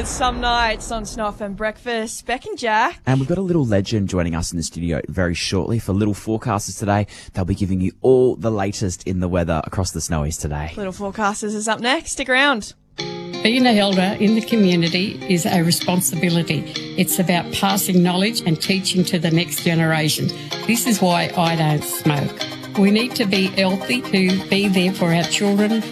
Some nights on Snuff and Breakfast. Beck and Jack. And we've got a little legend joining us in the studio very shortly for Little Forecasters today. They'll be giving you all the latest in the weather across the Snowies today. Little Forecasters is up next. Stick around. Being an elder in the community is a responsibility. It's about passing knowledge and teaching to the next generation. This is why I don't smoke. We need to be healthy to be there for our children,